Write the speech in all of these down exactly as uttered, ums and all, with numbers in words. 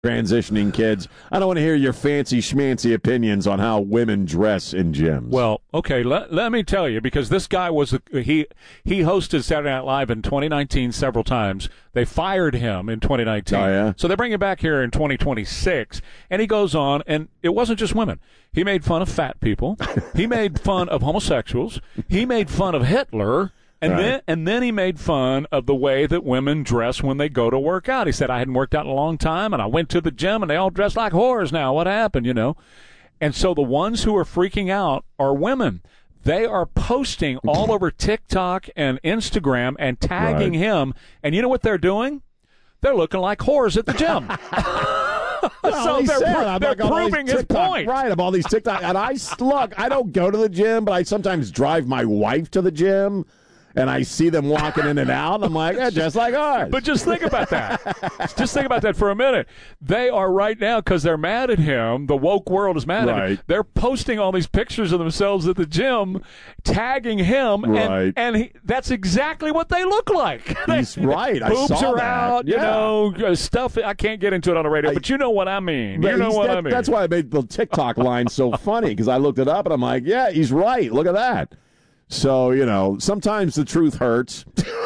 transitioning kids. I don't want to hear your fancy schmancy opinions on how women dress in gyms. Well, okay, let, let me tell you, because this guy was a, he he hosted Saturday Night Live in twenty nineteen several times. They fired him in twenty nineteen. Oh, yeah? So they bring him back here in twenty twenty-six, and he goes on, and it wasn't just women. He made fun of fat people. He made fun of homosexuals. He made fun of Hitler. And right. then and then he made fun of the way that women dress when they go to work out. He said, I hadn't worked out in a long time, and I went to the gym, and they all dress like whores now. What happened, you know? And so the ones who are freaking out are women. They are posting all over TikTok and Instagram and tagging right. him. And you know what they're doing? They're looking like whores at the gym. Well, so they're, said, pro- I'm they're like all proving these his TikTok, point. Right, of all these TikTok. And I, look, I don't go to the gym, but I sometimes drive my wife to the gym. And I see them walking in and out, and I'm like, eh, just like ours. But just think about that. Just think about that for a minute. They are right now, because they're mad at him, the woke world is mad right. at him. They're posting all these pictures of themselves at the gym, tagging him, right. and, and he, that's exactly what they look like. He's right. I Boobs saw are that. out, yeah. you know, stuff. I can't get into it on the radio, I, but you know what I mean. You know what that, I mean. That's why I made the TikTok line so funny, because I looked it up, and I'm like, yeah, he's right. Look at that. So, you know, sometimes the truth hurts.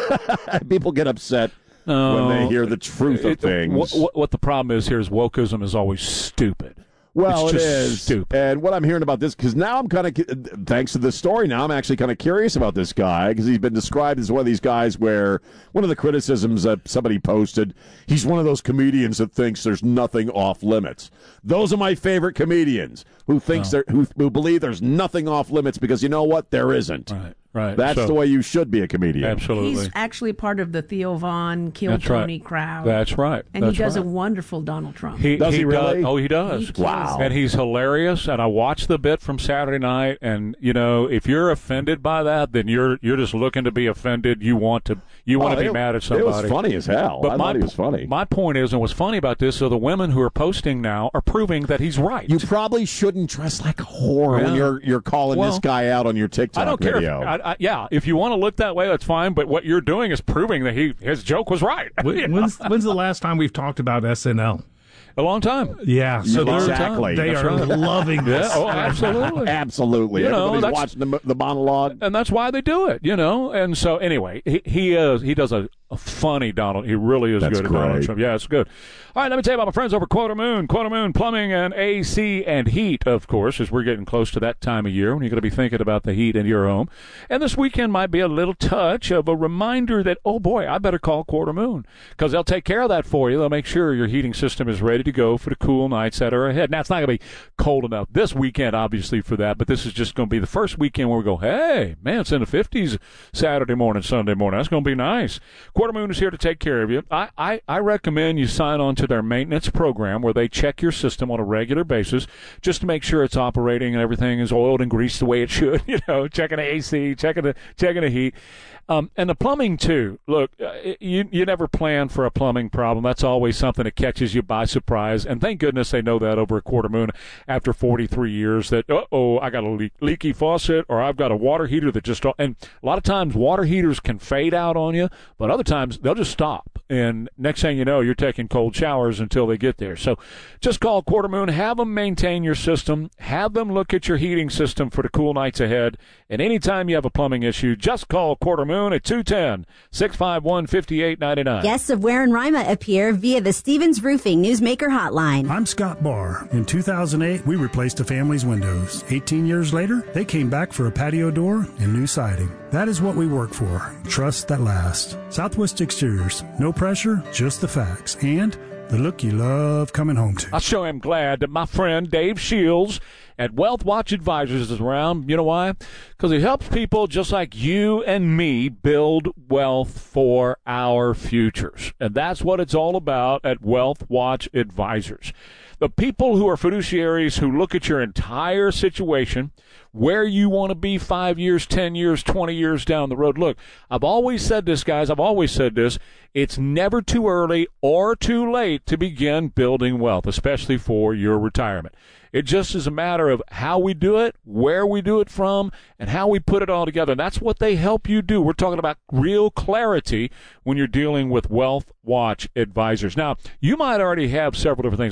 People get upset no, when they hear the truth of it, things. What, what the problem is here is wokeism is always stupid. Well, it's it just is. Stupid. And what I'm hearing about this, because now I'm kind of, thanks to this story, now I'm actually kind of curious about this guy, because he's been described as one of these guys where one of the criticisms that somebody posted, he's one of those comedians that thinks there's nothing off limits. Those are my favorite comedians, who thinks oh. there, who, who believe there's nothing off limits, because you know what? There isn't. Right. Right. That's so, the way you should be a comedian. Absolutely. He's actually part of the Theo Von Kill That's Tony right. crowd. That's right. And That's he does right. a wonderful Donald Trump. He, does he, he really? Does, oh, he does. He wow. And he's hilarious. And I watched the bit from Saturday night. And you know, if you're offended by that, then you're you're just looking to be offended. You want to you want oh, to be it, mad at somebody. It was funny as hell. But I my, thought he was funny. My point is, and what's funny about this, so the women who are posting now are proving that he's right. You probably shouldn't dress like a whore yeah. when you're you're calling well, this guy out on your TikTok I don't video. care. If, I, I, yeah, if you want to look that way, that's fine. But what you're doing is proving that he his joke was right. When, when's, when's the last time we've talked about S N L? A long time. Yeah, so they're exactly. they That's are right. loving this. Yeah, oh, absolutely. Absolutely. You know, Everybody's that's- watching the, the monologue. And that's why they do it, you know. And so, anyway, he he is he does a, a funny Donald. He really is That's good at Donald great. Trump. Yeah, it's good. All right, let me tell you about my friends over at Quota Moon. Quota Moon Plumbing and A C and Heat, of course, as we're getting close to that time of year when you're going to be thinking about the heat in your home. And this weekend might be a little touch of a reminder that, oh boy, I better call Quota Moon, because they'll take care of that for you. They'll make sure your heating system is ready to go for the cool nights that are ahead. Now, it's not going to be cold enough this weekend, obviously, for that, but this is just going to be the first weekend where we go, hey, man, it's in the fifties Saturday morning, Sunday morning. That's going to be nice. Quota Moon is here to take care of you. I, I, I recommend you sign on to their maintenance program where they check your system on a regular basis just to make sure it's operating and everything is oiled and greased the way it should. You know, checking the A C, checking the checking the heat. Um, and the plumbing, too. Look, uh, you you never plan for a plumbing problem. That's always something that catches you by surprise. And thank goodness they know that over at Quota Moon after forty-three years that, uh-oh, I got a leak, leaky faucet, or I've got a water heater that just – and a lot of times water heaters can fade out on you, but other times they'll just stop. And next thing you know, you're taking cold showers until they get there. So just call Quota Moon. Have them maintain your system. Have them look at your heating system for the cool nights ahead. And anytime you have a plumbing issue, just call Quota Moon at two one zero, six five one, five eight nine nine. Guests of Ware and Rima appear via the Stevens Roofing Newsmaker Hotline. I'm Scott Barr. In two thousand eight, we replaced a family's windows. eighteen years later, they came back for a patio door and new siding. That is what we work for. Trust that lasts. Southwest Exteriors. No pressure, just the facts. And the look you love coming home to. I sure am glad that my friend Dave Shields at Wealth Watch Advisors is around. You know why? Because he helps people just like you and me build wealth for our futures. And that's what it's all about at Wealth Watch Advisors. The people who are fiduciaries who look at your entire situation, where you want to be five years, ten years, twenty years down the road. Look, I've always said this, guys. I've always said this. It's never too early or too late to begin building wealth, especially for your retirement. It just is a matter of how we do it, where we do it from, and how we put it all together. And that's what they help you do. We're talking about real clarity when you're dealing with Wealth Watch Advisors. Now, you might already have several different things.